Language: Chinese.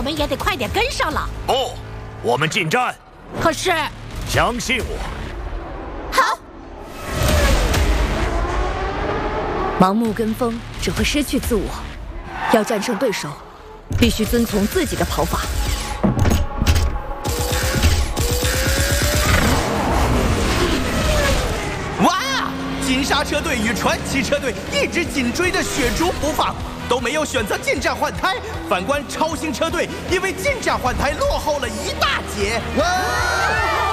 们也得快点跟上了。 不，我们进站。 可是， 相信我。 好。 盲目跟风只会失去自我，要战胜对手，必须遵从自己的跑法。 哇！金沙车队与传奇车队一直紧追着雪竹不放，都没有选择进站换胎。反观超星车队，因为进站换胎落后了一大截。哇！